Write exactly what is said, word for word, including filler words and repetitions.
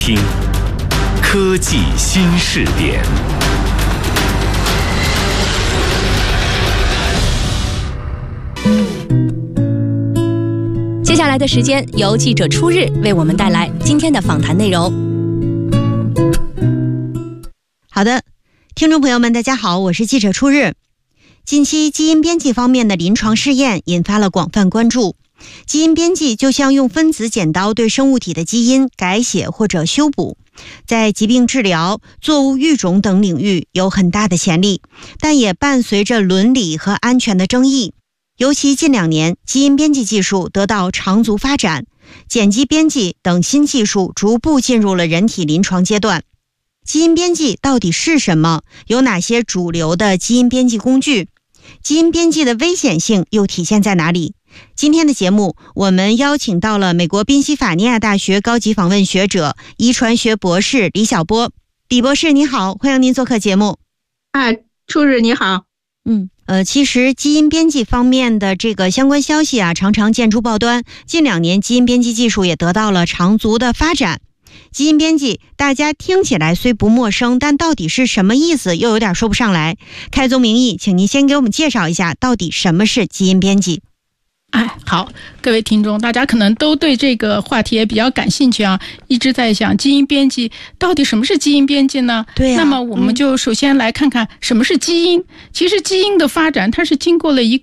听科技新视点。 接下来的时间由记者初日为我们带来今天的访谈内容。 好的，听众朋友们大家好，我是记者初日。近期基因编辑方面的临床试验引发了广泛关注。基因编辑就像用分子剪刀对生物体的基因改写或者修补，在疾病治疗、作物育种等领域有很大的潜力，但也伴随着伦理和安全的争议。尤其近两年，基因编辑技术得到长足发展，碱基编辑等新技术逐步进入了人体临床阶段。基因编辑到底是什么？有哪些主流的基因编辑工具？基因编辑的危险性又体现在哪里？今天的节目，我们邀请到了美国宾夕法尼亚大学高级访问学者、遗传学博士李晓波。李博士你好，欢迎您做客节目。 哎，初日你好。 嗯，呃，其实基因编辑方面的这个相关消息啊，常常见诸报端。近两年，基因编辑技术也得到了长足的发展。基因编辑大家听起来虽不陌生，但到底是什么意思又有点说不上来。开宗明义，请您先给我们介绍一下到底什么是基因编辑。 哎，好，各位听众，大家可能都对这个话题也比较感兴趣啊，一直在想基因编辑到底什么是基因编辑呢？ 对啊， 那么我们就首先来看看什么是基因。嗯、其实基因的发展，它是经过了一